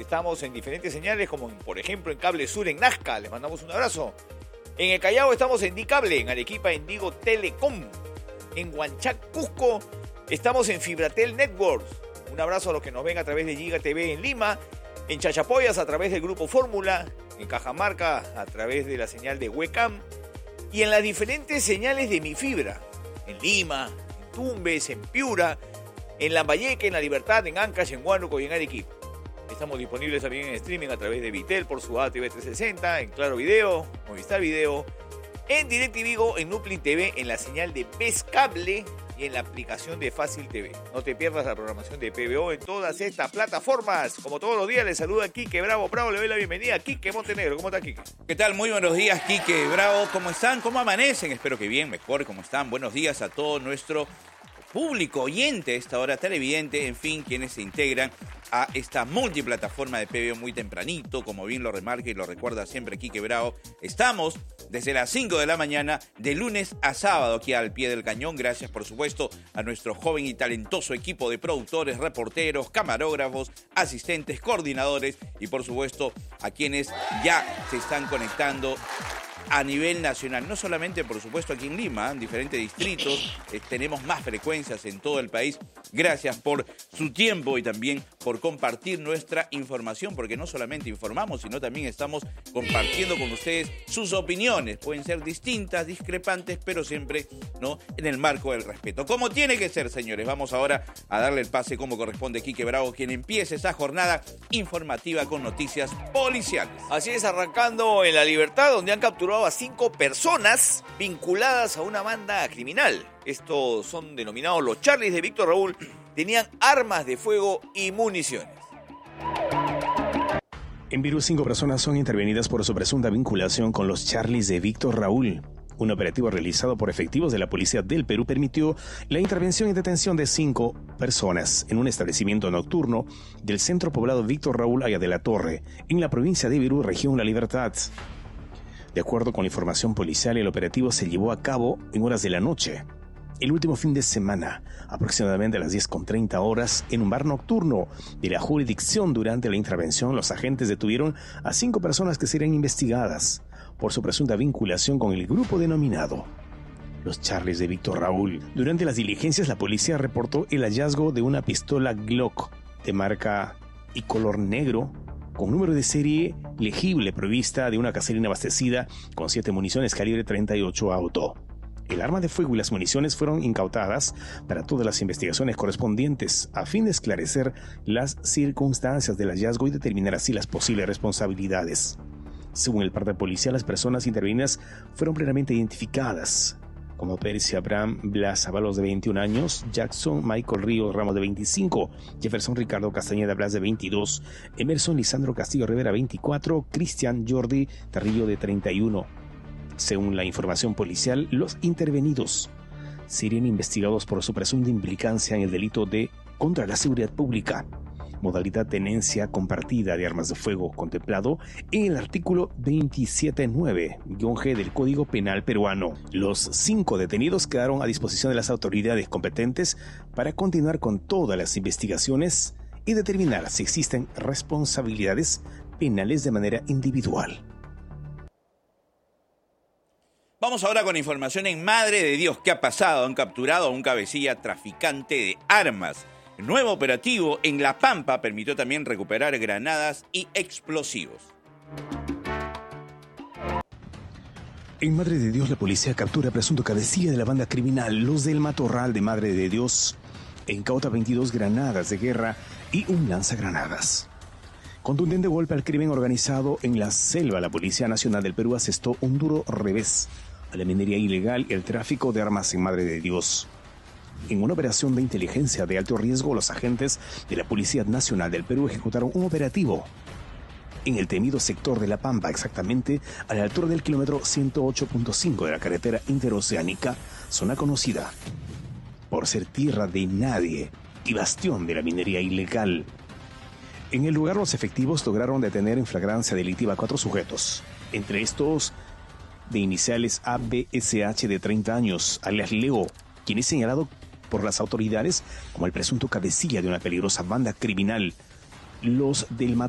Estamos en diferentes señales, como por ejemplo en Cable Sur en Nazca. Les mandamos un abrazo. En el Callao estamos en Dicable, en Arequipa en Digo Telecom. En Huanchac, Cusco, estamos en Fibratel Networks. Un abrazo a los que nos ven a través de Giga TV en Lima. En Chachapoyas a través del Grupo Fórmula. En Cajamarca a través de la señal de Huecam. Y en las diferentes señales de Mi Fibra. En Lima, en Tumbes, en Piura, en Lambayeque, en La Libertad, en Ancash, en Huánuco y en Arequipa. Estamos disponibles también en streaming a través de Vitel por su ATV 360, en Claro Video, Movistar Video, en DirecTV Vigo, en Nuplin TV, en la señal de PES Cable y en la aplicación de Fácil TV. No te pierdas la programación de PBO en todas estas plataformas. Como todos los días, les saluda Quique Bravo. Le doy la bienvenida a Quique Montenegro. ¿Cómo está, Quique? ¿Qué tal? Muy buenos días, Quique Bravo. ¿Cómo están? ¿Cómo amanecen? Espero que bien, mejor. ¿Cómo están? Buenos días a todo nuestro público, oyente, esta hora televidente, en fin, quienes se integran a esta multiplataforma de PBO muy tempranito, como bien lo remarca y lo recuerda siempre Quique Bravo. Estamos desde las 5 de la mañana, de lunes a sábado, aquí al pie del cañón. Gracias, por supuesto, a nuestro joven y talentoso equipo de productores, reporteros, camarógrafos, asistentes, coordinadores y, por supuesto, a quienes ya se están conectando a nivel nacional, no solamente, por supuesto, aquí en Lima, en diferentes distritos, tenemos más frecuencias en todo el país. Gracias por su tiempo y también por compartir nuestra información, porque no solamente informamos, sino también estamos compartiendo con ustedes sus opiniones. Pueden ser distintas, discrepantes, pero siempre, ¿no?, en el marco del respeto. Como tiene que ser, señores. Vamos ahora a darle el pase como corresponde a Quique Bravo, quien empiece esa jornada informativa con noticias policiales. Así es, arrancando en La Libertad, donde han capturado a 5 personas vinculadas a una banda criminal. Estos son denominados los Charlies de Víctor Raúl. Tenían armas de fuego y municiones. En Perú, 5 personas son intervenidas por su presunta vinculación con los Charlies de Víctor Raúl. Un operativo realizado por efectivos de la Policía del Perú permitió la intervención y detención de 5 personas en un establecimiento nocturno del centro poblado Víctor Raúl Aya de la Torre, en la provincia de Perú, región La Libertad. De acuerdo con la información policial, el operativo se llevó a cabo en horas de la noche, el último fin de semana, aproximadamente a las 10:30 horas, en un bar nocturno de la jurisdicción. Durante la intervención, los agentes detuvieron a 5 personas que serían investigadas por su presunta vinculación con el grupo denominado los Charlies de Víctor Raúl. Durante las diligencias, la policía reportó el hallazgo de una pistola Glock de marca y color negro, con número de serie legible, provista de una caserina abastecida con 7 municiones calibre 38 auto. El arma de fuego y las municiones fueron incautadas para todas las investigaciones correspondientes, a fin de esclarecer las circunstancias del hallazgo y determinar así las posibles responsabilidades. Según el parte policial, las personas intervenidas fueron plenamente identificadas como Percy Abraham Blas Avalos, de 21 años, Jackson Michael Ríos Ramos, de 25, Jefferson Ricardo Castañeda Blas, de 22, Emerson Lisandro Castillo Rivera, 24, Cristian Jordi Tarrillo, de 31. Según la información policial, los intervenidos serían investigados por su presunta implicancia en el delito de contra la seguridad pública, modalidad tenencia compartida de armas de fuego, contemplado en el artículo 27.9-G del Código Penal peruano. Los 5 detenidos quedaron a disposición de las autoridades competentes para continuar con todas las investigaciones y determinar si existen responsabilidades penales de manera individual. Vamos ahora con información en Madre de Dios. ¿Qué ha pasado? Han capturado a un cabecilla traficante de armas. El nuevo operativo en La Pampa permitió también recuperar granadas y explosivos. En Madre de Dios, la policía captura a presunto cabecilla de la banda criminal Los del Matorral de Madre de Dios. Incauta 22 granadas de guerra y un lanzagranadas. Contundente golpe al crimen organizado en la selva. La Policía Nacional del Perú asestó un duro revés a la minería ilegal y el tráfico de armas en Madre de Dios. En una operación de inteligencia de alto riesgo, los agentes de la Policía Nacional del Perú ejecutaron un operativo en el temido sector de La Pampa, exactamente a la altura del kilómetro 108.5 de la carretera interoceánica, zona conocida por ser tierra de nadie y bastión de la minería ilegal. En el lugar, los efectivos lograron detener en flagrancia delictiva a 4 sujetos, entre estos de iniciales ABSH, de 30 años, alias Leo, quien es señalado por las autoridades como el presunto cabecilla de una peligrosa banda criminal, Los del